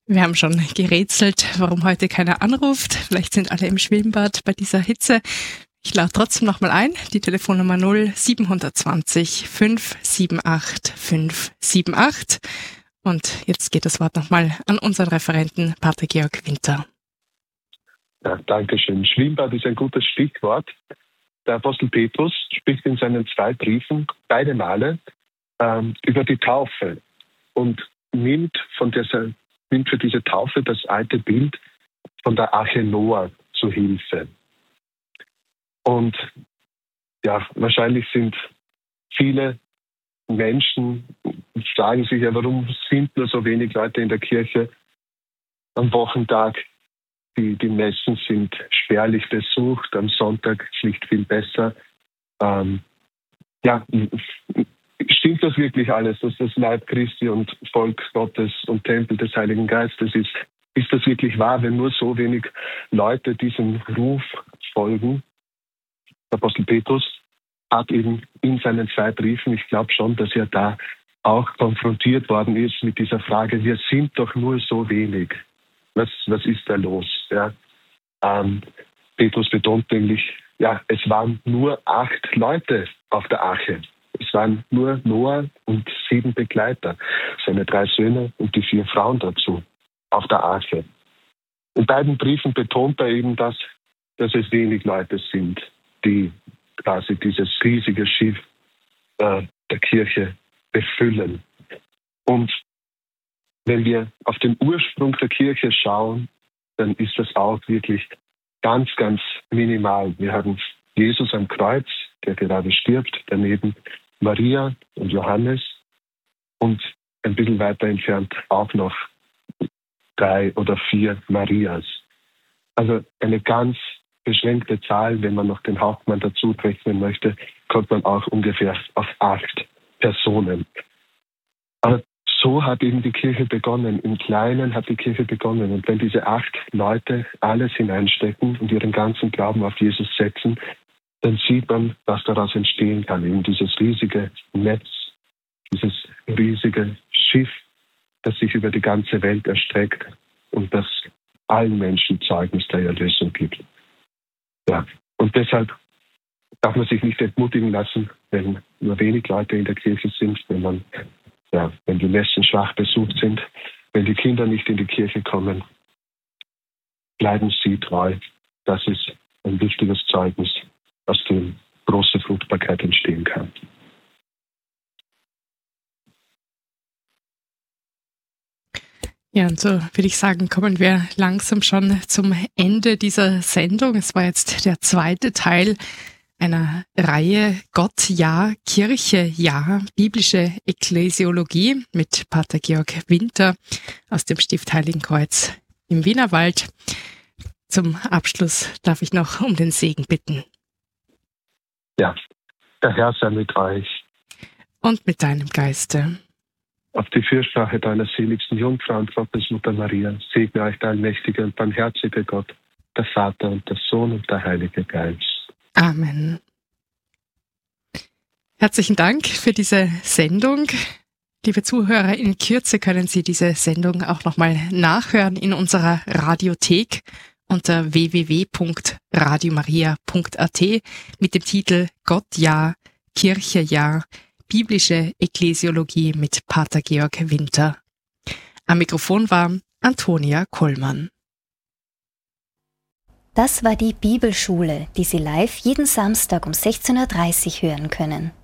Wir haben schon gerätselt, warum heute keiner anruft. Vielleicht sind alle im Schwimmbad bei dieser Hitze. Ich lade trotzdem nochmal ein, die Telefonnummer 0720 578 578. Und jetzt geht das Wort nochmal an unseren Referenten Pater Georg Winter. Ja, danke schön. Schwimmbad ist ein gutes Stichwort. Der Apostel Petrus spricht in seinen 2 Briefen beide Male über die Taufe und nimmt für diese Taufe das alte Bild von der Arche Noah zu Hilfe. Und ja, wahrscheinlich sind viele Menschen, fragen sich ja, warum sind nur so wenig Leute in der Kirche am Wochentag? Die Messen sind spärlich besucht, am Sonntag schlicht viel besser. Stimmt das wirklich alles, dass das Leib Christi und Volk Gottes und Tempel des Heiligen Geistes ist? Ist das wirklich wahr, wenn nur so wenig Leute diesem Ruf folgen? Der Apostel Petrus hat eben in seinen 2 Briefen, ich glaube schon, dass er da auch konfrontiert worden ist mit dieser Frage, wir sind doch nur so wenig. Was ist da los? Ja? Petrus betont nämlich, es waren nur 8 Leute auf der Arche. Es waren nur Noah und 7 Begleiter, seine 3 Söhne und die 4 Frauen dazu auf der Arche. In beiden Briefen betont er eben, dass es wenig Leute sind, die quasi dieses riesige Schiff der Kirche befüllen. Und wenn wir auf den Ursprung der Kirche schauen, dann ist das auch wirklich ganz, ganz minimal. Wir haben Jesus am Kreuz, der gerade stirbt, daneben Maria und Johannes und ein bisschen weiter entfernt auch noch 3 oder 4 Marias. Also eine ganz beschränkte Zahl, wenn man noch den Hauptmann dazu rechnen möchte, kommt man auch ungefähr auf 8 Personen. Aber so hat eben die Kirche begonnen. Im Kleinen hat die Kirche begonnen. Und wenn diese 8 Leute alles hineinstecken und ihren ganzen Glauben auf Jesus setzen, dann sieht man, was daraus entstehen kann. Eben dieses riesige Netz, dieses riesige Schiff, das sich über die ganze Welt erstreckt und das allen Menschen Zeugnis der Erlösung gibt. Ja, und deshalb darf man sich nicht entmutigen lassen, wenn nur wenig Leute in der Kirche sind, wenn die Messen schwach besucht sind, wenn die Kinder nicht in die Kirche kommen. Bleiben Sie treu. Das ist ein wichtiges Zeugnis, aus dem große Fruchtbarkeit entstehen kann. Ja, und so würde ich sagen, kommen wir langsam schon zum Ende dieser Sendung. Es war jetzt der 2. Teil einer Reihe Gott ja, Kirche ja, biblische Ekklesiologie mit Pater Georg Winter aus dem Stift Heiligenkreuz im Wienerwald. Zum Abschluss darf ich noch um den Segen bitten. Ja, der Herr sei mit euch. Und mit deinem Geiste. Auf die Fürsprache deiner seligsten Jungfrau und Gottesmutter Maria segne euch der allmächtige und barmherzige Gott, der Vater und der Sohn und der Heilige Geist. Amen. Herzlichen Dank für diese Sendung. Liebe Zuhörer, in Kürze können Sie diese Sendung auch nochmal nachhören in unserer Radiothek unter www.radiomaria.at mit dem Titel Gott ja, Kirche ja, biblische Ekklesiologie mit Pater Georg Winter. Am Mikrofon war Antonia Kollmann. Das war die Bibelschule, die Sie live jeden Samstag um 16:30 Uhr hören können.